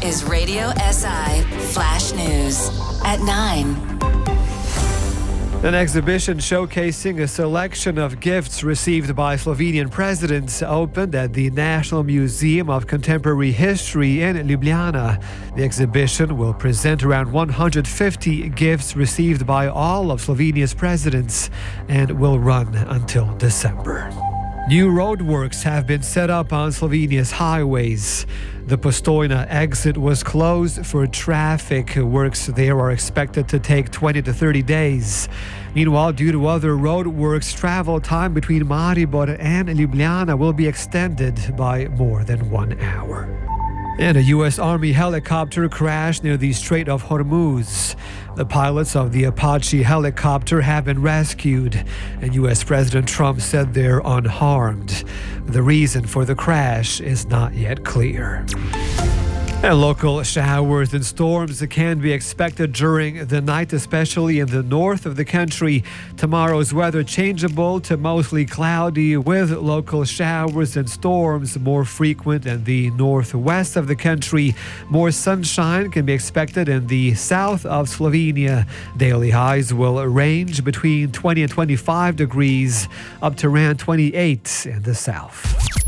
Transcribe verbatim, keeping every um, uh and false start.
is Radio S I Flash News at nine. An exhibition showcasing a selection of gifts received by Slovenian presidents opened at the National Museum of Contemporary History in Ljubljana. The exhibition will present around one hundred fifty gifts received by all of Slovenia's presidents and will run until December. New roadworks have been set up on Slovenia's highways. The Postojna exit was closed for traffic. Works there are expected to take twenty to thirty days. Meanwhile, due to other roadworks, travel time between Maribor and Ljubljana will be extended by more than one hour. And a U S Army helicopter crashed near the Strait of Hormuz. The pilots of the Apache helicopter have been rescued, and U S President Trump said they're unharmed. The reason for the crash is not yet clear. And local showers and storms can be expected during the night, especially in the north of the country. Tomorrow's weather changeable to mostly cloudy with local showers and storms more frequent in the northwest of the country. More sunshine can be expected in the south of Slovenia. Daily highs will range between twenty and twenty-five degrees, up to around twenty-eight in the south.